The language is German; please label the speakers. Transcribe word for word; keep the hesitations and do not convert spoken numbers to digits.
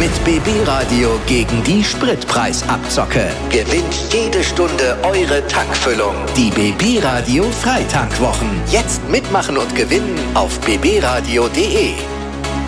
Speaker 1: Mit B B-Radio gegen die Spritpreisabzocke. Gewinnt jede Stunde eure Tankfüllung. Die B B-Radio Freitankwwochen. Jetzt mitmachen und gewinnen auf b b radio punkt d e.